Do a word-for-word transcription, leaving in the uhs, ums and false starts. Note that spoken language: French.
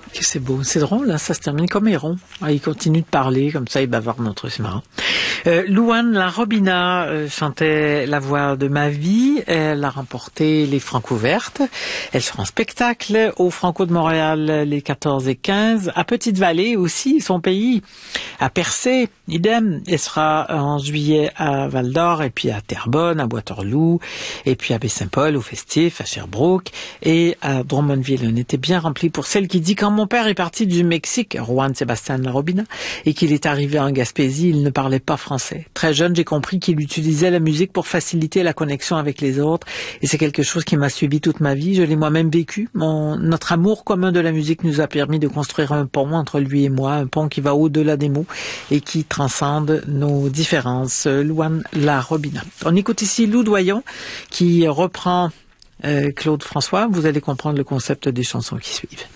Que c'est beau, c'est drôle, hein, ça se termine comme Héron. Ah, il continue de parler, comme ça il bavarde notre, c'est marrant. Euh, Louane La Robina euh, chantait La voix de ma vie. Elle a remporté les Franco vertes. Elle sera en spectacle au Franco de Montréal les quatorze et quinze. À Petite-Vallée aussi, son pays. À Percé, idem. Elle sera en juillet à Val-d'Or et puis à Terrebonne, à Waterloo et puis à Baie-Saint-Paul au Festif, à Sherbrooke et à Drummondville. On était bien rempli pour celle qui dit quand mon père est parti du Mexique, Juan Sebastián La Robina, et qu'il est arrivé en Gaspésie, il ne parlait pas français. Très jeune, j'ai compris qu'il utilisait la musique pour faciliter la connexion avec les autres, et c'est quelque chose qui m'a suivi toute ma vie. Je l'ai moi-même vécu. Mon, notre amour commun de la musique nous a permis de construire un pont entre lui et moi, un pont qui va au-delà des mots et qui transcende nos différences. Louane La Robina. On écoute ici Lou Doyon qui reprend euh, Claude François. Vous allez comprendre le concept des chansons qui suivent.